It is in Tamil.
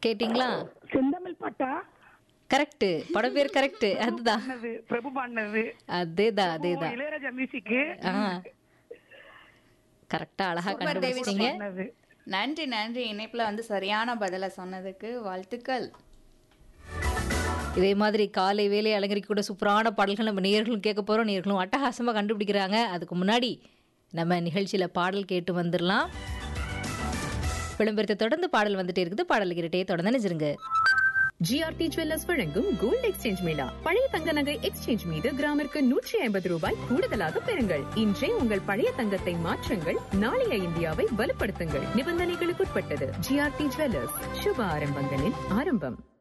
கேட்டிங்களா? செந்தமிழ் பாட்டா? கரெக்ட். படம் பேர் கரெக்ட். அதுதான். பிரபு பாடினது. அதேதான். இளையராஜா மியூசிக். கரெக்டா அழகா கண்டுபிடிச்சீங்க. நன்றி நன்றி. இணைப்புல வந்து சரியான பதில சொன்னதுக்கு வாழ்த்துக்கள். இதே மாதிரி காலை வேலை அலங்கரிக்க கூட சூப்பரான பாடல்கள் நம்ம நேயர்களும் கேட்க போறோம். நேயர்களும் அட்டகாசமா கண்டுபிடிக்கிறாங்க. அதுக்கு முன்னாடி நம்ம நிகழ்ச்சியில பாடல் கேட்டு வந்துடலாம். விளம்பரத்தை தொடர்ந்து பாடல் வந்துட்டே இருக்குது. பாடல் கேட்டே தொடர்ந்து நினைச்சிருங்க. ஜிஆர்டி ஜுவல்லர்ஸ் வழங்கும் கோல்ட் எக்ஸ்சேஞ்ச் மேளா. பழைய தங்க நகை எக்ஸ்சேஞ்ச் மீது கிராமிற்கு 150 ரூபாய் கூடுதலாக பெறுங்கள். இன்றே உங்கள் பழைய தங்கத்தை மாற்றுங்கள். நாளைய இந்தியாவை வலுப்படுத்துங்கள். நிபந்தனைகளுக்குட்பட்டது. ஜிஆர்டி ஜுவல்லர்ஸ், சுப ஆரம்பங்களின் ஆரம்பம்.